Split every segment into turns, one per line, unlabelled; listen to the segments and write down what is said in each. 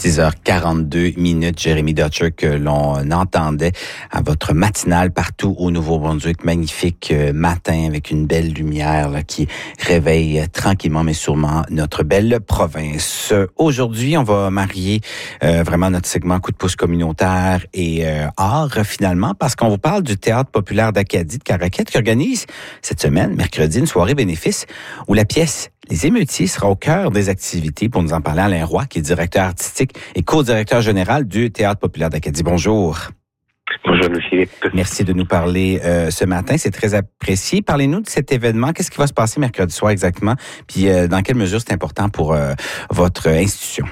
6h42, Jérémy Dutcher que l'on entendait à votre matinale partout au Nouveau-Brunswick. Magnifique matin avec une belle lumière là, qui réveille tranquillement mais sûrement notre belle province. Aujourd'hui, on va marier vraiment notre segment coup de pouce communautaire et art finalement parce qu'on vous parle du Théâtre populaire d'Acadie de Caraquette qui organise cette semaine, mercredi, une soirée bénéfice où la pièce Les Émeutiers sera au cœur des activités. Pour nous en parler, Alain Roy, qui est directeur artistique et co-directeur général du Théâtre populaire d'Acadie. Bonjour.
Bonjour, Philippe.
Merci de nous parler ce matin. C'est très apprécié. Parlez-nous de cet événement. Qu'est-ce qui va se passer mercredi soir exactement? Puis dans quelle mesure c'est important pour votre institution?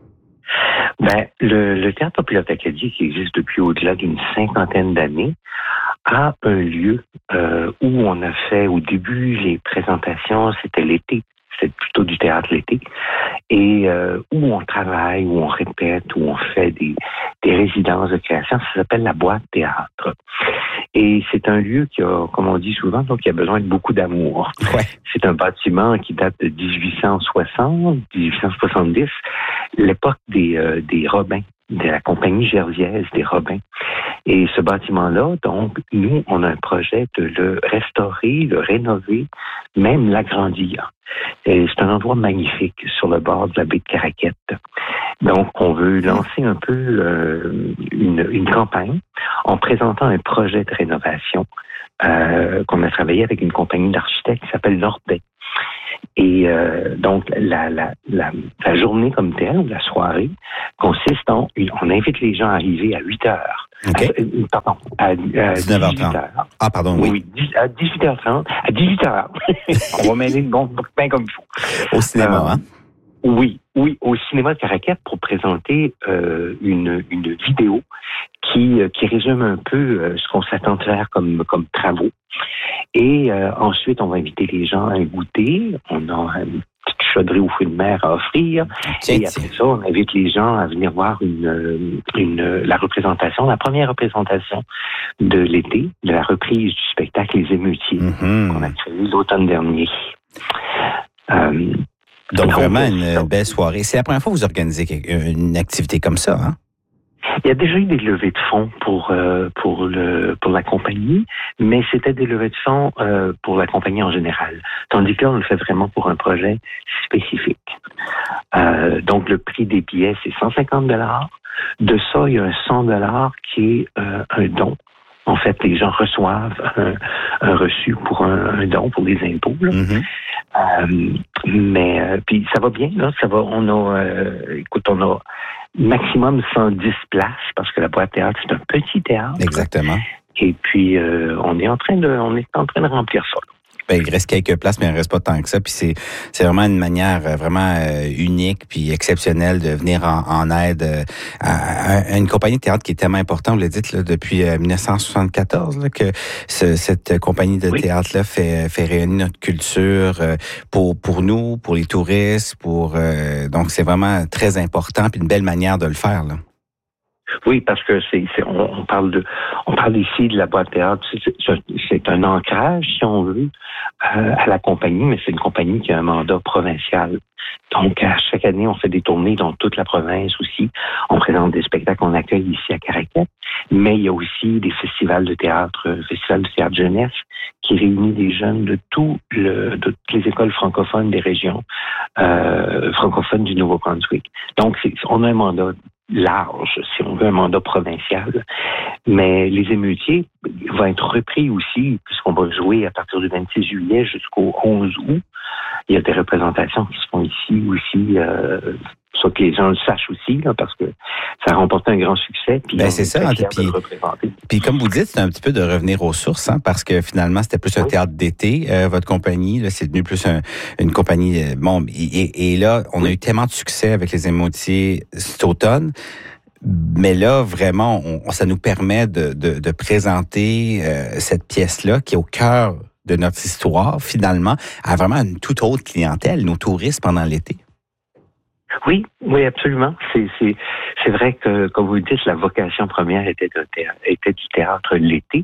Le Théâtre populaire d'Acadie, qui existe depuis au-delà d'une 50aine d'années, a un lieu où on a fait au début les présentations, c'était l'été. C'est plutôt du théâtre l'été, et où on travaille, où on répète, où on fait des résidences de création. Ça s'appelle la boîte théâtre. Et c'est un lieu qui a, comme on dit souvent, donc qui a besoin de beaucoup d'amour.
Ouais.
C'est un bâtiment qui date de 1860, 1870, l'époque des Robins, de la compagnie Gerviaise des Robins. Et ce bâtiment-là, donc, nous, on a un projet de le restaurer, le rénover, même l'agrandir. Et c'est un endroit magnifique sur le bord de la baie de Caraquette. Donc, on veut lancer un peu une campagne en présentant un projet de rénovation qu'on a travaillé avec une compagnie d'architectes qui s'appelle Nordais. Et donc, la journée comme telle, la soirée, consiste en... On invite les gens à arriver à 8 heures.
OK.
À 19h30.
Ah, pardon, oui.
Oui, à 18h30. À 18h. On va mêler le bon pain comme il faut.
Au cinéma, hein?
Oui, au cinéma de Caraquette pour présenter une vidéo qui résume un peu ce qu'on s'attend de faire comme travaux. Et ensuite, on va inviter les gens à goûter. On a une petite chaudrée au fruits de mer à offrir. Et après ça, on invite les gens à venir voir la représentation, la première représentation de l'été, de la reprise du spectacle Les Émeutiers, qu'on a créé l'automne dernier.
Donc vraiment une belle soirée. C'est la première fois que vous organisez une activité comme ça, hein?
Il y a déjà eu des levées de fonds pour la compagnie, mais c'était des levées de fonds pour la compagnie en général. Tandis que là, on le fait vraiment pour un projet spécifique. Donc, le prix des billets, c'est 150 $. De ça, il y a un 100 $, qui est un don. En fait, les gens reçoivent un reçu pour un don pour les impôts. Là. Mais puis ça va bien, là. Ça va. On a maximum 110 places parce que la boîte théâtre, c'est un petit théâtre.
Exactement.
Et puis on est en train de remplir ça. Là.
Ben, il reste quelques places, mais il ne reste pas tant que ça. Puis c'est vraiment une manière vraiment unique puis exceptionnelle de venir en aide à une compagnie de théâtre qui est tellement importante, vous le dites, là, depuis 1974, là, que cette compagnie de théâtre-là fait rayonner notre culture pour nous, pour les touristes, donc c'est vraiment très important puis une belle manière de le faire, là.
Oui, parce que on parle ici de la boîte théâtre. C'est un ancrage, si on veut, à la compagnie, mais c'est une compagnie qui a un mandat provincial. Donc, à chaque année, on fait des tournées dans toute la province aussi. On présente des spectacles qu'on accueille ici à Caraquette. Mais il y a aussi des festivals de théâtre, festival de théâtre jeunesse, qui réunit des jeunes de toutes les écoles francophones des régions francophones du Nouveau-Brunswick. Donc, on a un mandat large, si on veut, un mandat provincial. Mais Les Émeutiers vont être repris aussi, puisqu'on va jouer à partir du 26 juillet jusqu'au 11 août. Il y a des représentations qui se font ici aussi, soit que les gens le sachent aussi, là, parce que ça a remporté un grand succès. Puis
c'est ça. Puis comme vous dites, c'est un petit peu de revenir aux sources, hein, parce que finalement, c'était plus un théâtre d'été, votre compagnie. Là, c'est devenu plus une compagnie... et là, on a eu tellement de succès avec Les Émeutiers cet automne. Mais là, vraiment, ça nous permet de présenter cette pièce-là qui est au cœur de notre histoire, finalement, à vraiment une toute autre clientèle, nos touristes pendant l'été.
Oui, absolument. C'est vrai que, comme vous le dites, la vocation première était du théâtre l'été.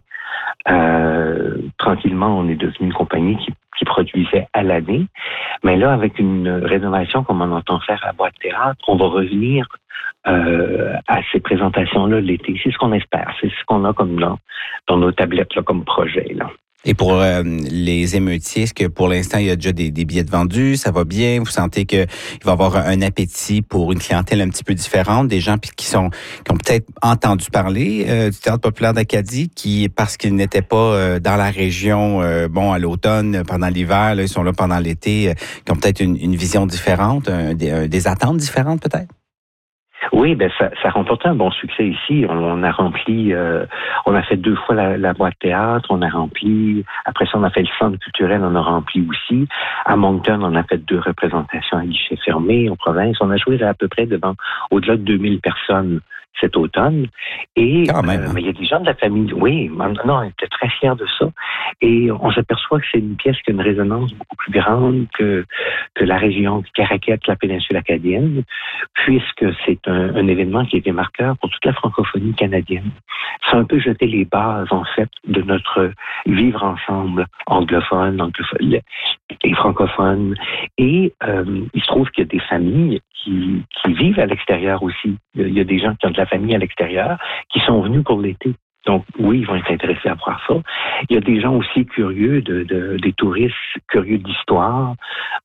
Tranquillement, on est devenu une compagnie qui produisait à l'année. Mais là, avec une rénovation comme on entend faire à Boîte Théâtre, on va revenir à ces présentations-là l'été. C'est ce qu'on espère. C'est ce qu'on a comme dans nos tablettes là, comme projet. Là.
Et pour les émeutiers, est-ce que pour l'instant, il y a déjà des billets de vendus? Ça va bien? Vous sentez qu'il va y avoir un appétit pour une clientèle un petit peu différente, des gens qui ont peut-être entendu parler du Théâtre populaire d'Acadie, qui, parce qu'ils n'étaient pas dans la région, à l'automne, pendant l'hiver, là, ils sont là pendant l'été, qui ont peut-être une vision différente, des attentes différentes peut-être?
Oui, ça a remporté un bon succès ici. On a rempli, on a fait 2 fois la boîte théâtre, on a rempli, après ça on a fait le centre culturel, on a rempli aussi. À Moncton, on a fait 2 représentations à guichet fermé en province. On a joué à peu près devant au-delà de 2000 personnes cet automne. Et mais il y a des gens de la famille, oui, non, on était très fiers de ça. Et on s'aperçoit que c'est une pièce qui a une résonance beaucoup plus grande que la région de Caraquette, la péninsule acadienne, puisque c'est un événement qui était marqueur pour toute la francophonie canadienne. Ça a un peu jeté les bases, en fait, de notre vivre ensemble, anglophone et francophone. Et il se trouve qu'il y a des familles qui vivent à l'extérieur aussi. Il y a des gens qui ont de la famille à l'extérieur qui sont venus pour l'été. Donc, oui, ils vont être intéressés à voir ça. Il y a des gens aussi curieux, des touristes curieux d'histoire,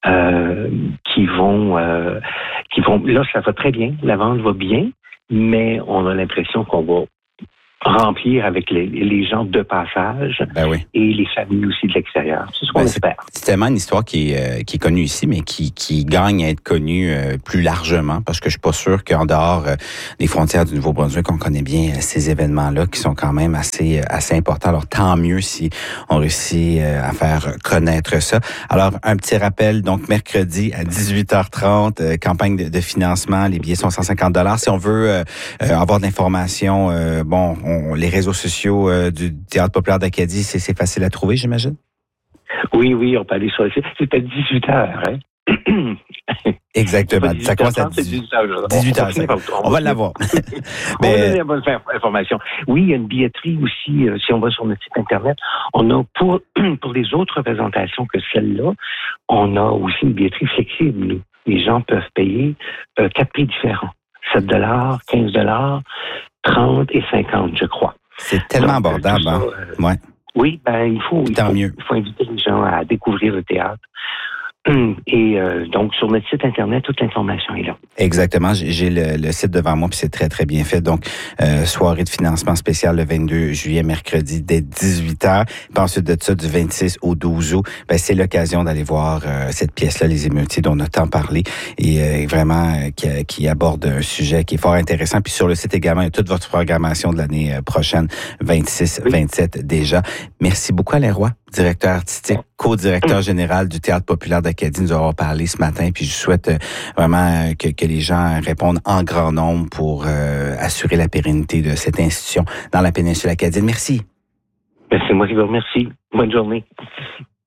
qui vont. Là, ça va très bien, la vente va bien, mais on a l'impression qu'on va remplir avec les gens de passage et les familles aussi de l'extérieur. C'est ce qu'on espère.
C'est tellement une histoire qui est connue ici, mais qui gagne à être connue plus largement, parce que je suis pas sûr qu'en dehors des frontières du Nouveau-Brunswick, on connaît bien ces événements-là qui sont quand même assez importants. Alors, tant mieux si on réussit à faire connaître ça. Alors, un petit rappel, donc mercredi à 18h30, campagne de financement, les billets sont $150. Si on veut avoir de l'information, les réseaux sociaux du Théâtre populaire d'Acadie, c'est facile à trouver, j'imagine?
Oui, on peut aller sur le site. C'est à 18h, hein?
Exactement. Ça commence à 18h. On va l'avoir.
On va donner la bonne information. Oui, il y a une billetterie aussi. Si on va sur notre site Internet, on a pour les autres représentations que celle-là, on a aussi une billetterie flexible, nous. Les gens peuvent payer 4 prix différents. $7, $15, 30 et 50, je crois.
C'est tellement abordable, hein? Ouais.
Oui, il faut inviter les gens à découvrir le théâtre. Et donc, sur notre site Internet, toute l'information est là.
Exactement. J'ai le site devant moi, puis c'est très, très bien fait. Donc, soirée de financement spécial le 22 juillet, mercredi, dès 18h. Puis ensuite de ça, du 26 au 12 août, c'est l'occasion d'aller voir cette pièce-là, Les Émeutiers, dont on a tant parlé, et vraiment qui aborde un sujet qui est fort intéressant. Puis sur le site également, il y a toute votre programmation de l'année prochaine, 26, 27 déjà. Merci beaucoup, Alain Roy, directeur artistique, co-directeur général du Théâtre populaire d'Acadie, nous avoir parlé ce matin. Puis je souhaite vraiment que les gens répondent en grand nombre pour assurer la pérennité de cette institution dans la péninsule acadienne. Merci.
C'est moi qui vous remercie. Bonne journée.